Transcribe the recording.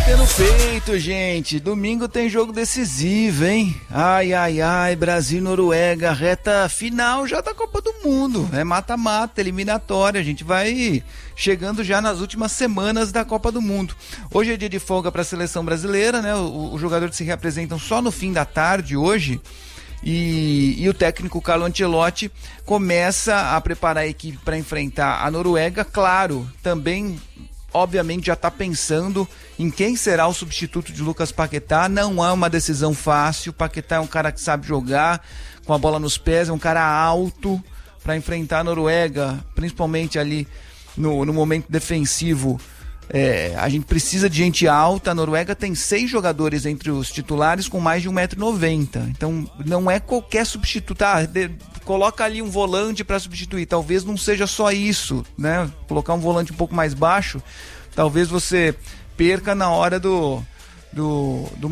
bater no peito, gente. Domingo tem jogo decisivo, hein? Ai, Brasil e Noruega, reta final já da Copa do Mundo. É mata-mata, eliminatória. A gente vai chegando já nas últimas semanas da Copa do Mundo. Hoje é dia de folga para a seleção brasileira, né? Os jogadores se reapresentam só no fim da tarde hoje. E o técnico Carlo Ancelotti começa a preparar a equipe para enfrentar a Noruega. Claro, também, obviamente, já está pensando em quem será o substituto de Lucas Paquetá. Não é uma decisão fácil. Paquetá é um cara que sabe jogar com a bola nos pés, é um cara alto para enfrentar a Noruega, principalmente ali no momento defensivo. A gente precisa de gente alta. A Noruega tem 6 jogadores entre os titulares com mais de 1,90 m. Então não é qualquer substituto. Coloca ali um volante para substituir. Talvez não seja só isso, né? Colocar um volante um pouco mais baixo, talvez você perca na hora do